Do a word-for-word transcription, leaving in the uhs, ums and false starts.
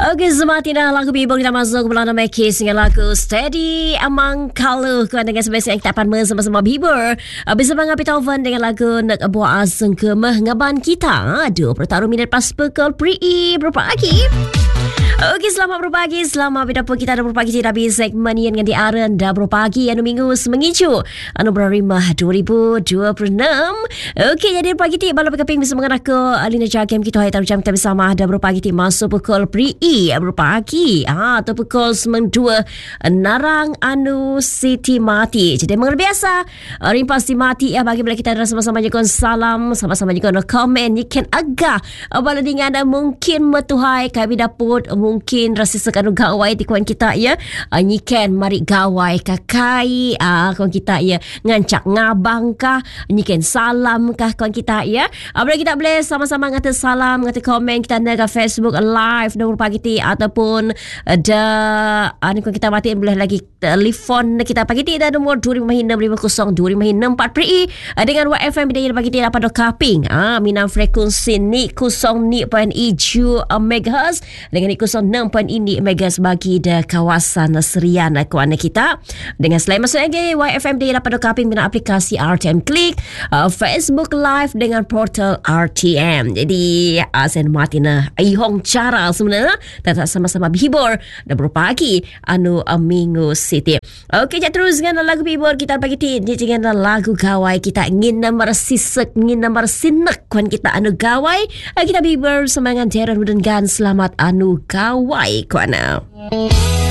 Okey, sematina lagu Bibor kita masuk ke belakang Mekis dengan lagu Steady Among Color. Kuan dengan sebesar yang kita akan bersama-sama Bibor. Bersama dengan Beethoven dengan lagu Nak Buat Aseng ke Mengaban Kita. dua puluh tahun minit pas pukul Pri berpagi. Okey, selamat berpagi. Selamat berapa kita ada berpagi tidak habis segmen yang di Aren dah berpagi anu minggu semengicu anu berarimah dua ribu dua puluh enam. Okey, jadi berpagi ti bala pekaping bisa mengenal ke Alina Jakem kita hai tahu jam kita bersama ada berpagi ti masuk pukul Pri berpagi. Ah, atau pukul sembilan dua Narang anu Siti Mati. Jadi memang biasa rimpas di mati ya bagi bila kita ada sama-sama jekon salam, sama-sama jekon komen nyiken agak bala dengan mungkin metuhai kami dapat mungkin rasa sekanu gawai di kawan kita ya. Uh, nyiken mari gawai kakai ah uh, kawan kita ya. Ngancak ngabang kah, nyiken salam kah kawan kita ya. Uh, boleh kita boleh sama-sama ngata salam, ngata komen kita ada Facebook live nombor pagi ti ataupun ada uh, ni kawan kita mati boleh lagi telefon kita pagi ti ada nombor dua lima enam lima kosong dua lima enam empat Pri uh, dengan W F M dia pagi ti dapat do kaping ah uh, minang frekuensi ni kosong ni point tujuh megahertz dengan ni enam point ini megas bagi de kawasan Serian kawan kita. Dengan selain masuk lagi Y F M dia dapat kaping dengan aplikasi R T M Click, uh, Facebook Live dengan portal R T M. Jadi asen matina ihong cara sebenarnya tetap sama-sama bihibur dan berpagi anu uh, Minggu City. Okey, jadi terus dengan lagu bihibur kita pagi ti dengan lagu gawai kita ingin nomor sisek ingin nomor sinek kawan kita anu gawai uh, kita bihibur semangat Darren dan Gan selamat anu gawai kuana.